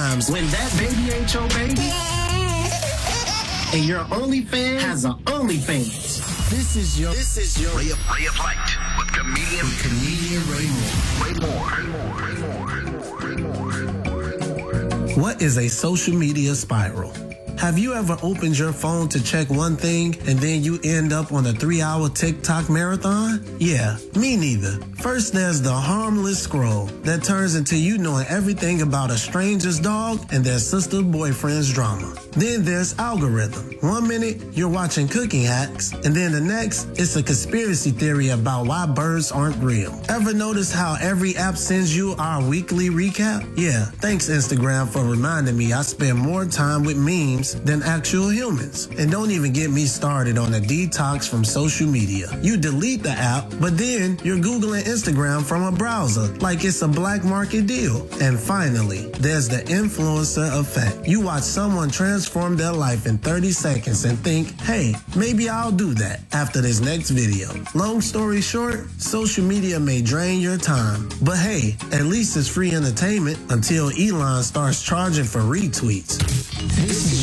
times when that baby ain't your baby and your OnlyFans has an OnlyFans. This is your Ray of Light with comedian Ray Moore. What is a social media spiral? Have you ever opened your phone to check one thing and then you end up on a 3-hour TikTok marathon? Yeah, me neither. First, there's the harmless scroll that turns into you knowing everything about a stranger's dog and their sister boyfriend's drama. Then there's algorithm. 1 minute, you're watching cooking hacks, and then the next, it's a conspiracy theory about why birds aren't real. Ever notice how every app sends you our weekly recap? Yeah, thanks Instagram for reminding me I spend more time with memes than actual humans. And don't even get me started on a detox from social media. You delete the app, but then you're Googling Instagram from a browser like it's a black market deal. And finally, there's the influencer effect. You watch someone transform their life in 30 seconds and think, hey, maybe I'll do that after this next video. Long story short, social media may drain your time, but hey, at least it's free entertainment until Elon starts charging for retweets. This is